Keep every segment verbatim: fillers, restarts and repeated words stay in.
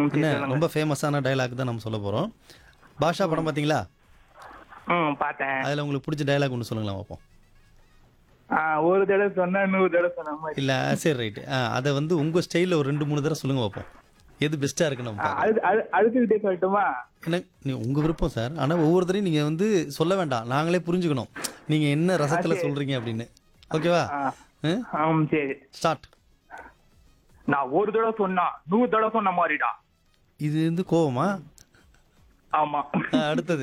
ம் சரி என்ன சொல்லுங்க. ரொம்ப ஃபேமஸான டயலாக் தான் நம்ம சொல்ல போகிறோம். பாஷா படம் பார்த்தீங்களா? ம் பார்த்தேன். அதில் உங்களுக்கு பிடிச்ச டயலாக் ஒன்று சொல்லுங்களேன் பார்ப்போம். ஆ ஒரு தடவை சொன்னா நூறு தடவை சொன்ன மாதிரி. இல்லை சரி ரைட்டு. ஆ அதை வந்து உங்கள் ஸ்டைலில் ஒரு ரெண்டு மூணு தடவை சொல்லுங்க பார்ப்போம். எது பெஸ்ட்டாக இருக்குன்னு நம்ம ஆ, பார்க்கலாம். அழுது அழு அழுதுகிட்டே சொல்லட்டுமா? என்ன நீ உங்கள் விருப்பம் சார். ஆனால் ஒவ்வொருத்தரையும் நீங்கள் வந்து சொல்ல வேண்டாம், நாங்களே புரிஞ்சுக்கணும் நீங்கள் என்ன ரசத்தில் சரி. சொல்கிறீங்க அப்படின்னு. ஓகேவா? ஆ, ஆம் சரி. ஸ்டார்ட். நான் ஒரு தடவை சொன்னா நூறு தடவை சொன்ன மாதிரிடா. இது வந்து கோவமா? ஆமா. ஆ, அடுத்தது.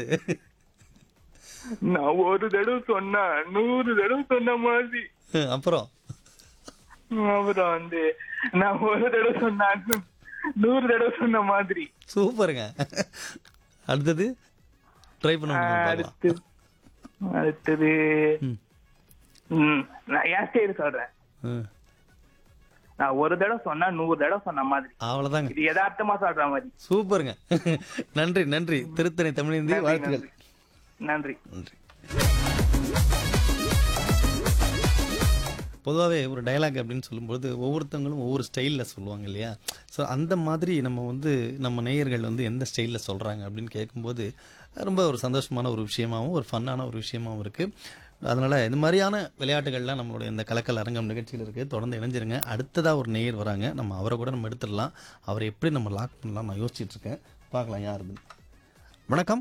நான் ஒரு தடவை சொன்னா நூறு தடவை சொன்ன மாதிரி. அப்புறம் அப்புறம் வந்து நான் ஒரு தடவை சொன்னா நூ- நூறு தடவை சொன்ன மாதிரி. சூப்பருங்க. அடுத்தது ட்ரை பண்ண ஆ, முடியுமா பார்க்கலாம். அடுத்து அடுத்தது ம். ம், நான் என் ஸ்டைல் சொல்றேன். ம். நான் ஒரு தடவை சொன்னா நூறு தடவை சொன்ன மாதிரி. அவ்வளோதாங்க. இது யதார்த்தமா சொல்ற மாதிரி. சூப்பருங்க. நன்றி நன்றி. திருத்தணி தமிழேந்தி நன்றி, வாழ்த்துக்கள். நன்றி. நன்றி. பொதுவாகவே ஒரு டயலாக் அப்படின்னு சொல்லும்போது ஒவ்வொருத்தவங்களும் ஒவ்வொரு ஸ்டைலில் சொல்லுவாங்க இல்லையா? ஸோ அந்த மாதிரி நம்ம வந்து நம்ம நேயர்கள் வந்து எந்த ஸ்டைலில் சொல்கிறாங்க அப்படின்னு கேட்கும்போது ரொம்ப ஒரு சந்தோஷமான ஒரு விஷயமாகவும் ஒரு ஃபன்னான ஒரு விஷயமாகவும் இருக்குது. அதனால் இந்த மாதிரியான விளையாட்டுகள்லாம் நம்மளுடைய இந்த கலக்கல் அரங்கம் நிகழ்ச்சியில் இருக்குது. தொடர்ந்து இணைஞ்சிருங்க. அடுத்ததாக ஒரு நேயர் வராங்க. நம்ம அவரை கூட நம்ம எடுத்துடலாம். அவரை எப்படி நம்ம லாக் பண்ணலாம் நான் யோசிச்சுட்டு இருக்கேன். பார்க்கலாம் யாருன்னு. வணக்கம்.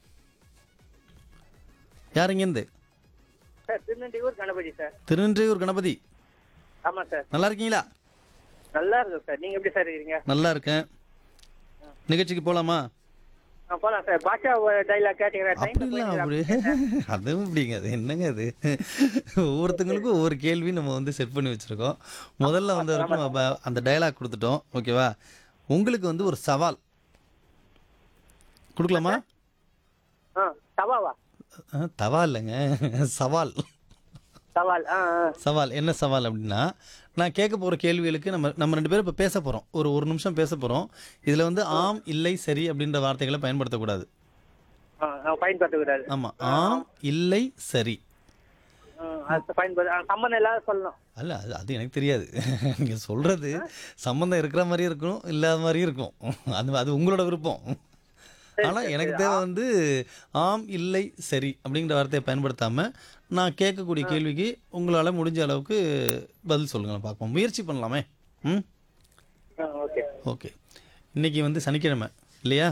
யார் இங்கேருந்து? Sir திருநெல்வேலூர் Ganapathi sir. திருநெல்வேலூர் கணபதி. ஆமா சார். நல்லா இருக்கீங்களா? நல்லா இருக்கும் சார். நீங்க எப்படி சார் இருக்கீங்க? நல்லா இருக்கேன். நிகழ்ச்சிக்கு போகலாமா? ஆ, போலாம் சார். பாஷா டைலாக் கேட்டீங்களா? அப்படிலாம் அப்படி அதுவும் இப்படிங்க. அது என்னங்க அது? ஒவ்வொருத்தங்களுக்கும் ஒவ்வொரு கேள்வி நம்ம வந்து செட் பண்ணி வச்சுருக்கோம். முதல்ல வந்து வரைக்கும் நம்ம அந்த டயலாக் கொடுத்துட்டோம். ஓகேவா? உங்களுக்கு வந்து ஒரு சவால் கொடுக்கலாமா? ஆ, தவாவா? ஆ, தவா இல்லைங்க, சவால். சவால். ஆ ஆ. சவால் என்ன சவால் அப்படின்னா, நான் கேட்க போகிற கேள்விகளுக்கு நம்ம நம்ம ரெண்டு பேரும் இப்போ பேச போகிறோம். ஒரு ஒரு நிமிஷம் பேச போகிறோம். இதில் வந்து ஆம் இல்லை சரி அப்படின்ற வார்த்தைகளை பயன்படுத்தக்கூடாது. ஆ, ஆ, பயன்படுத்தக்கூடாது. ஆமாம், ஆம் இல்லை சரி. ஆ, அது பயன்படுத்த ஆ, சம்மந்தம் இல்லாத சொல்லணும். அல்ல அது அது எனக்கு தெரியாது. நீங்கள் சொல்கிறது சம்மந்தம் இருக்கிற மாதிரியும் இருக்கும், இல்லாத மாதிரியும் இருக்கும். அது அது உங்களோட விருப்பம். ஆனால் எனக்கு தேவை வந்து ஆம் இல்லை சரி அப்படிங்கிற வார்த்தையை பயன்படுத்தாமல் நான் கேட்கக்கூடிய கேள்விக்கு உங்களால் முடிஞ்ச அளவுக்கு பதில் சொல்லுங்கள் பார்ப்போம். முயற்சி பண்ணலாமே. ம் ஆ, ஓகே. ஓகே. இன்றைக்கி வந்து சனிக்கிழமை இல்லையா?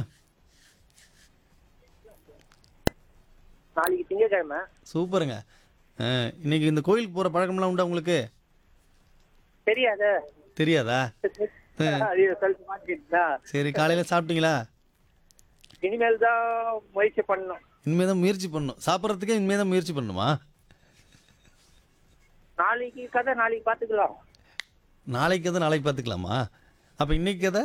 நாளைக்கு திங்கட்கிழமை. சூப்பருங்க. இன்னைக்கு இந்த கோயிலுக்கு போகிற பழக்கம்லாம் உண்டா உங்களுக்கு? தெரியாத. தெரியாதா? அது சொல்ல மாட்டீங்களா? சரி, காலையில் சாப்பிட்டீங்களா? இனிமேல் தான் முயற்சி பண்ணணும். இனிமேல் தான் முயற்சி பண்ணணும். சாப்பிட்றதுக்கே இனிமேல் தான் முயற்சி பண்ணணுமா? நாளைக்கு கதை நாளைக்கு பார்த்துக்கலாம். நாளைக்கு கதை நாளைக்கு பார்த்துக்கலாமா? அப்போ இன்னைக்கு கதை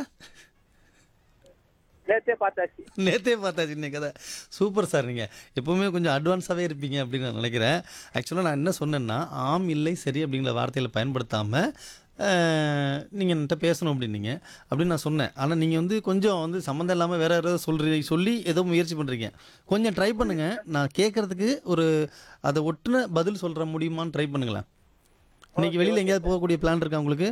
நேற்றே பார்த்தாச்சு. நேற்றே பார்த்தாச்சு இன்னைக்கு கதை. Super sir. நீங்கள் எப்போவுமே கொஞ்சம் அட்வான்ஸாகவே இருப்பீங்க அப்படின்னு நான் நினைக்கிறேன். ஆக்சுவலாக நான் என்ன சொன்னேன்னா, ஆம் இல்லை சரி அப்படிங்கிற வார்த்தைகளை பயன்படுத்தாமல் நீங்கள் என்கிட்ட பேசணும் அப்படின்னீங்க அப்படின்னு நான் சொன்னேன். ஆனால் நீங்கள் வந்து கொஞ்சம் வந்து சம்மந்தம் இல்லாமல் வேறு யாராவது சொல்கிறீ சொல்லி ஏதோ முயற்சி பண்ணுறீங்க. கொஞ்சம் ட்ரை பண்ணுங்கள். நான் கேட்குறதுக்கு ஒரு அதை ஒட்டுன பதில் சொல்கிற முடியுமான்னு ட்ரை பண்ணுங்களேன். இன்னைக்கு வெளியில் எங்கேயாவது போகக்கூடிய பிளான் இருக்கா உங்களுக்கு?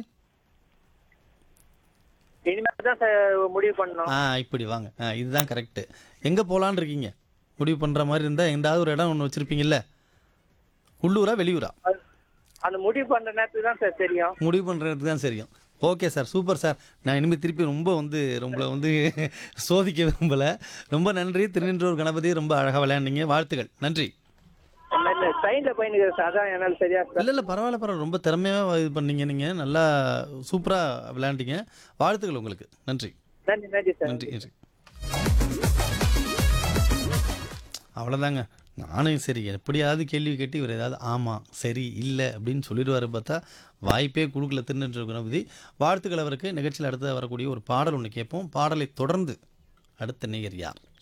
இனிமேல் தான் சார் முடிவு பண்ணணும். ஆ, இப்படி வாங்க. ஆ, இதுதான் கரெக்டு. எங்கே போகலான்னு இருக்கீங்க? முடிவு பண்ணுற மாதிரி இருந்தால் எந்தாவது ஒரு இடம் ஒன்று வச்சுருப்பீங்கல்ல. உள்ளூரா வெளியூரா? அது- அந்த முடிவு பண்ற நேரத்துக்கு தான் சார் தெரியும். முடிவு பண்ணுறதுக்கு தான் தெரியும். Okay sir, super sir. நான் இனிமேல் திருப்பி ரொம்ப வந்து ரொம்ப வந்து சோதிக்க விரும்பலை. ரொம்ப நன்றி. திருநின்றூர் கணபதி, ரொம்ப அழகாக விளையாண்டீங்க. வாழ்த்துக்கள். நன்றி. ட்ரெயின்ல பயணிக்கிறேன் சார். அதான் என்னால் சரியா சார். இல்லை இல்லை பரவாயில்ல பரவாயில்ல. ரொம்ப திறமையாக இது பண்ணீங்க. நீங்கள் நல்லா சூப்பராக விளையாண்டீங்க. வாழ்த்துக்கள் உங்களுக்கு. நன்றி நன்றி நன்றி சார். நன்றி நன்றி. அவ்வளோதாங்க. நானும் சரி எப்படியாவது கேள்வி கேட்டு இவர் ஏதாவது ஆமாம் சரி இல்லை அப்படின்னு சொல்லிடுவார் பார்த்தா வாய்ப்பே கொடுக்கல திருநெல்வேலி கணபதி. வாழ்த்துக்கள் அவருக்கு. நிகழ்ச்சியில் அடுத்ததாக வரக்கூடிய ஒரு பாடல் ஒன்று கேட்போம். பாடலை தொடர்ந்து அடுத்த நேயர் யார்?